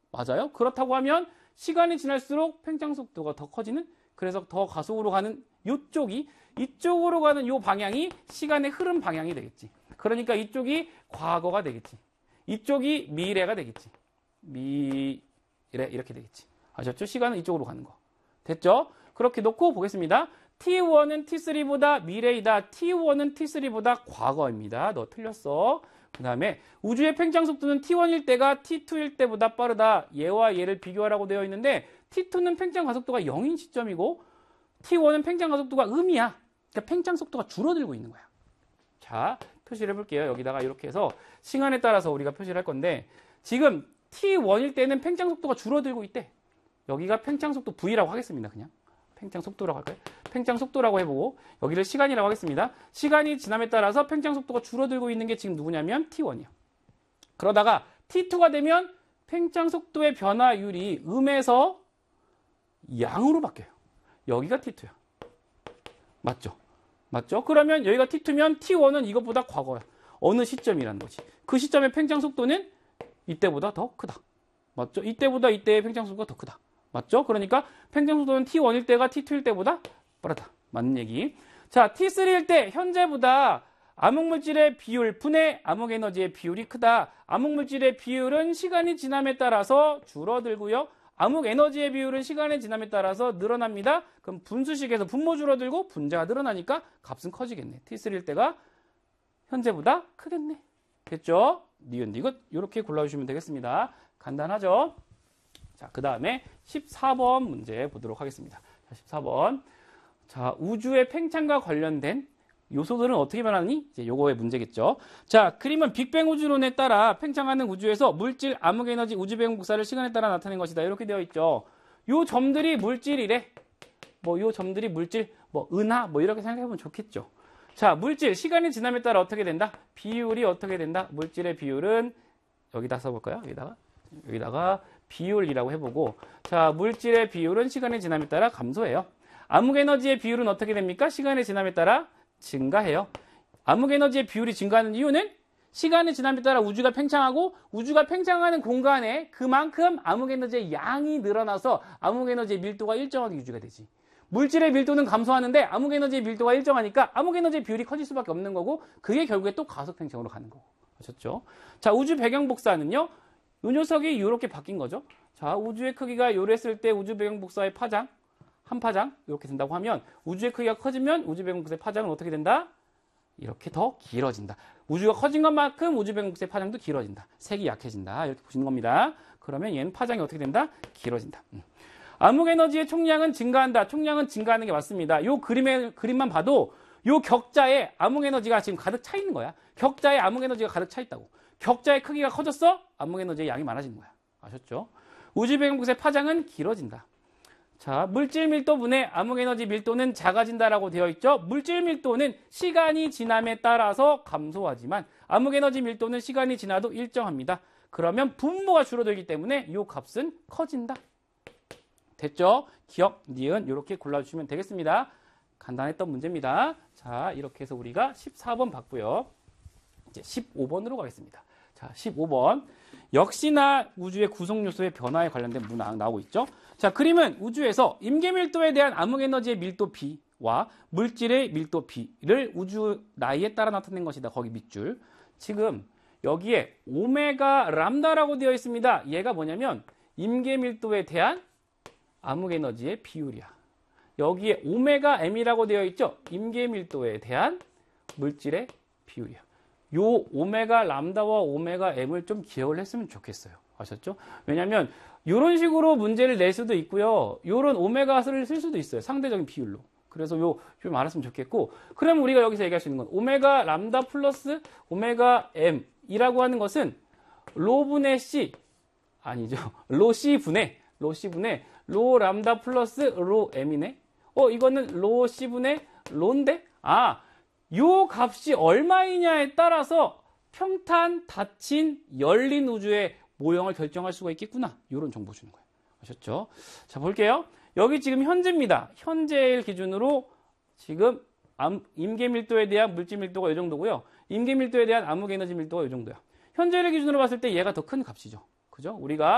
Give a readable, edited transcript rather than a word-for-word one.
맞아요? 그렇다고 하면 시간이 지날수록 팽창 속도가 더 커지는, 그래서 더 가속으로 가는 요쪽이, 이쪽으로 가는 요 방향이 시간의 흐름 방향이 되겠지. 그러니까 이쪽이 과거가 되겠지. 이쪽이 미래가 되겠지. 미래 이렇게 되겠지. 아셨죠? 시간은 이쪽으로 가는 거. 됐죠? 그렇게 놓고 보겠습니다. T1은 T3보다 미래이다. T1은 T3보다 과거입니다. 너 틀렸어. 그 다음에 우주의 팽창 속도는 T1일 때가 T2일 때보다 빠르다. 얘와 얘를 비교하라고 되어 있는데 T2는 팽창 가속도가 0인 시점이고 T1은 팽창 가속도가 음이야. 그러니까 팽창 속도가 줄어들고 있는 거야. 자, 표시를 해볼게요. 여기다가 이렇게 해서 시간에 따라서 우리가 표시를 할 건데 지금 T1일 때는 팽창 속도가 줄어들고 있대. 여기가 팽창 속도 V라고 하겠습니다. 그냥 팽창 속도라고 할까요? 팽창 속도라고 해보고 여기를 시간이라고 하겠습니다. 시간이 지남에 따라서 팽창 속도가 줄어들고 있는 게 지금 누구냐면 T1이요. 그러다가 T2가 되면 팽창 속도의 변화율이 음에서 양으로 바뀌어요. 여기가 T2야. 맞죠? 맞죠? 그러면 여기가 T2면 T1은 이것보다 과거야. 어느 시점이라는 거지. 그 시점의 팽창 속도는 이때보다 더 크다. 맞죠? 이때보다 이때의 팽창 속도가 더 크다. 맞죠? 그러니까 팽창 속도는 T1일 때가 T2일 때보다 빠르다. 맞는 얘기. 자, T3일 때 현재보다 암흑물질의 비율, 분해 암흑에너지의 비율이 크다. 암흑물질의 비율은 시간이 지남에 따라서 줄어들고요. 암흑에너지의 비율은 시간의 지남에 따라서 늘어납니다. 그럼 분수식에서 분모 줄어들고 분자가 늘어나니까 값은 커지겠네. T3일 때가 현재보다 크겠네. 됐죠? 니은, 디귿 이렇게 골라주시면 되겠습니다. 간단하죠? 자, 그 다음에 14번 문제 보도록 하겠습니다. 자, 14번. 자, 우주의 팽창과 관련된 요소들은 어떻게 변하니? 이제 요거의 문제겠죠. 자, 그림은 빅뱅 우주론에 따라 팽창하는 우주에서 물질, 암흑에너지, 우주배경 복사를 시간에 따라 나타낸 것이다. 이렇게 되어 있죠. 요 점들이 물질이래. 요 점들이 물질, 은하, 이렇게 생각해보면 좋겠죠. 자, 물질, 시간이 지남에 따라 어떻게 된다? 비율이 어떻게 된다? 물질의 비율은, 여기다 써볼까요? 여기다가 비율이라고 해보고, 자, 물질의 비율은 시간의 지남에 따라 감소해요. 암흑에너지의 비율은 어떻게 됩니까? 시간의 지남에 따라 증가해요. 암흑에너지의 비율이 증가하는 이유는 시간의 지남에 따라 우주가 팽창하고 우주가 팽창하는 공간에 그만큼 암흑에너지의 양이 늘어나서 암흑에너지의 밀도가 일정하게 유지가 되지. 물질의 밀도는 감소하는데 암흑에너지의 밀도가 일정하니까 암흑에너지의 비율이 커질 수밖에 없는 거고 그게 결국에 또 가속 팽창으로 가는 거고. 아셨죠? 자, 우주 배경 복사는요. 이 녀석이 이렇게 바뀐 거죠. 자, 우주의 크기가 요랬을 때 우주 배경 복사의 파장, 한 파장 이렇게 된다고 하면 우주의 크기가 커지면 우주 배경 복사의 파장은 어떻게 된다? 이렇게 더 길어진다. 우주가 커진 것만큼 우주 배경 복사의 파장도 길어진다. 색이 약해진다. 이렇게 보시는 겁니다. 그러면 얘는 파장이 어떻게 된다? 길어진다. 암흑에너지의 총량은 증가한다. 총량은 증가하는 게 맞습니다. 요 그림만 봐도 요 격자에 암흑에너지가 지금 가득 차 있는 거야. 격자에 암흑에너지가 가득 차 있다고. 격자의 크기가 커졌어? 암흑에너지의 양이 많아지는 거야. 아셨죠? 우주 배경 복사의 파장은 길어진다. 자, 물질 밀도 분해 암흑에너지 밀도는 작아진다라고 되어 있죠. 물질 밀도는 시간이 지남에 따라서 감소하지만 암흑에너지 밀도는 시간이 지나도 일정합니다. 그러면 분모가 줄어들기 때문에 이 값은 커진다. 됐죠? 기억, 니은 이렇게 골라주시면 되겠습니다. 간단했던 문제입니다. 자, 이렇게 해서 우리가 14번 봤고요. 이제 15번으로 가겠습니다. 자, 15번. 역시나 우주의 구성 요소의 변화에 관련된 문항 나오고 있죠. 자, 그림은 우주에서 임계밀도에 대한 암흑에너지의 밀도 B와 물질의 밀도 B를 우주 나이에 따라 나타낸 것이다. 거기 밑줄. 지금 여기에 오메가 람다라고 되어 있습니다. 얘가 뭐냐면 임계밀도에 대한 암흑에너지의 비율이야. 여기에 오메가 M이라고 되어 있죠. 임계밀도에 대한 물질의 비율이야. 요 오메가 람다와 오메가 M을 좀 기억을 했으면 좋겠어요. 아셨죠? 왜냐면 이런 식으로 문제를 낼 수도 있고요. 요런 오메가를 쓸 수도 있어요. 상대적인 비율로. 그래서 좀 알았으면 좋겠고. 그럼 우리가 여기서 얘기할 수 있는 건 오메가 람다 플러스 오메가 M이라고 하는 것은 로분의 C 아니죠. 로 C 분의 로 람다 플러스 로 M이네. 이거는 로 C 분의 로인데? 요 값이 얼마이냐에 따라서 평탄, 닫힌, 열린 우주의 모형을 결정할 수가 있겠구나. 이런 정보 주는 거예요. 아셨죠? 자, 볼게요. 여기 지금 현재입니다. 현재일 기준으로 지금 임계밀도에 대한 물질 밀도가 이 정도고요. 임계밀도에 대한 암흑에너지 밀도가 이 정도야. 현재를 기준으로 봤을 때 얘가 더 큰 값이죠. 그죠? 우리가